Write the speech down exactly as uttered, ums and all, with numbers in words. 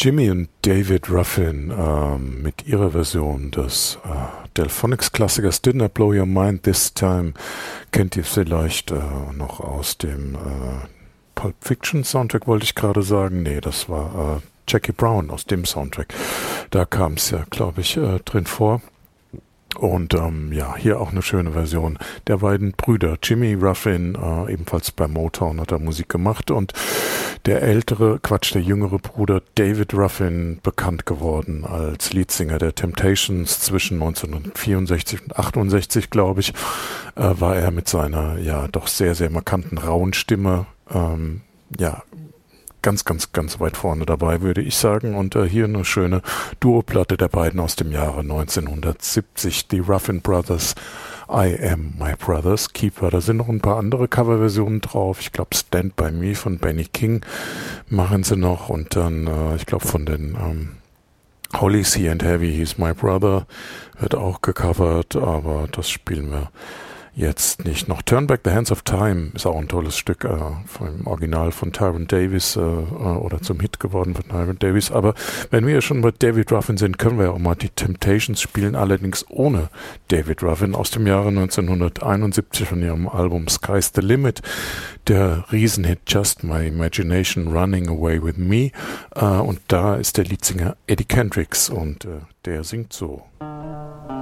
Jimmy und David Ruffin ähm, mit ihrer Version des äh, Delphonics-Klassikers Didn't I Blow Your Mind This Time kennt ihr vielleicht äh, noch aus dem äh, Pulp Fiction Soundtrack, wollte ich gerade sagen. Nee, das war äh, Jackie Brown aus dem Soundtrack. Da kam es ja, glaube ich, äh, drin vor. Und ähm, ja, hier auch eine schöne Version der beiden Brüder. Jimmy Ruffin, äh, ebenfalls bei Motown, hat er Musik gemacht, und der ältere, Quatsch, der jüngere Bruder David Ruffin, bekannt geworden als Leadsänger der Temptations zwischen neunzehnhundertvierundsechzig und achtundsechzig, glaube ich, äh, war er mit seiner ja doch sehr, sehr markanten rauen Stimme ähm, ja ganz, ganz, ganz weit vorne dabei, würde ich sagen. Und äh, hier eine schöne Duoplatte der beiden aus dem Jahre neunzehnhundertsiebzig, die Ruffin Brothers, I Am My Brother's Keeper. Da sind noch ein paar andere Coverversionen drauf. Ich glaube, Stand By Me von Benny King machen sie noch. Und dann, äh, ich glaube, von den ähm, Holly C and Heavy, He's My Brother, wird auch gecovert, aber das spielen wir jetzt nicht. Noch Turn Back the Hands of Time ist auch ein tolles Stück, äh, vom Original von Tyrone Davis äh, oder zum Hit geworden von Tyrone Davis. Aber wenn wir schon bei David Ruffin sind, können wir ja auch mal die Temptations spielen, allerdings ohne David Ruffin, aus dem Jahre neunzehnhunderteinundsiebzig von ihrem Album Sky's the Limit. Der Riesenhit Just My Imagination Running Away With Me. Äh, und da ist der Leadsänger Eddie Kendricks, und äh, der singt so.